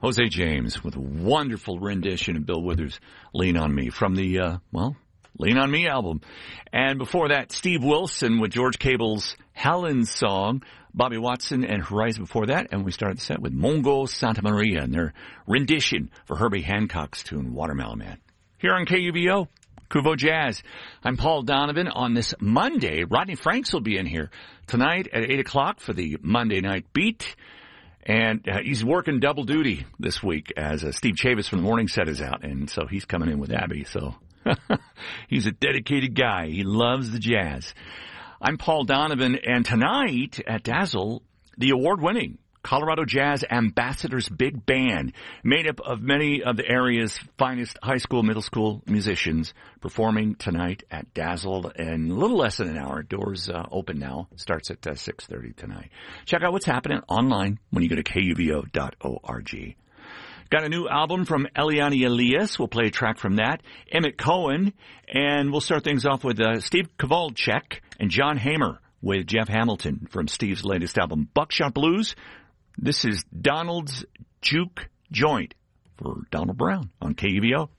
Jose James with a wonderful rendition of Bill Withers' Lean on Me from the, Lean on Me album. And before that, Steve Wilson with George Cable's Helen's Song, Bobby Watson and Horizon before that. And we started the set with Mongo Santa Maria and their rendition for Herbie Hancock's tune Watermelon Man. Here on KUVO, Kuvo Jazz. I'm Paul Donovan on this Monday. Rodney Franks will be in here tonight at 8 o'clock for the Monday Night Beat. And he's working double duty this week as Steve Chavis from the Morning Set is out. And so he's coming in with Abby. So he's a dedicated guy. He loves the jazz. I'm Paul Donovan. And tonight at Dazzle, the award-winning Colorado Jazz Ambassadors Big Band, made up of many of the area's finest high school, middle school musicians, performing tonight at Dazzle in a little less than an hour. Doors open now. Starts at 6:30 tonight. Check out what's happening online when you go to kuvo.org. Got a new album from Eliane Elias. We'll play a track from that. Emmett Cohen. And we'll start things off with Steve Kowalczyk and John Hamer with Jeff Hamilton from Steve's latest album, Buckshot Blues. This is Donald's Juke Joint for Donald Brown on KUVO.